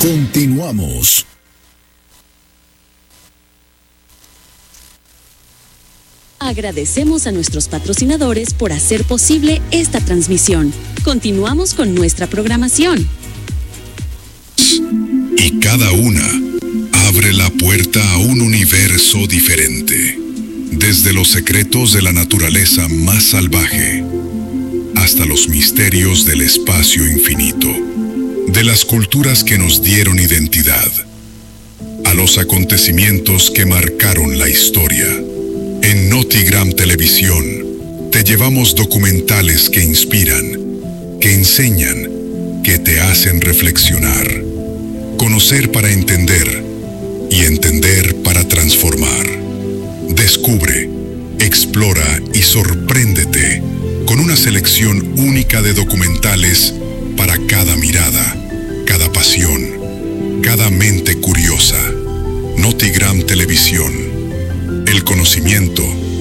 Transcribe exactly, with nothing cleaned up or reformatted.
Continuamos. Agradecemos a nuestros patrocinadores por hacer posible esta transmisión. Continuamos con nuestra programación. Y cada una abre la puerta a un universo diferente. Desde los secretos de la naturaleza más salvaje hasta los misterios del espacio infinito, de las culturas que nos dieron identidad, a los acontecimientos que marcaron la historia. En Notigram Televisión te llevamos documentales que inspiran, que enseñan, que te hacen reflexionar, conocer para entender y entender para transformar. Descubre, explora y sorpréndete con una selección única de documentales para cada mirada, cada pasión, cada mente curiosa. Notigram Televisión. El conocimiento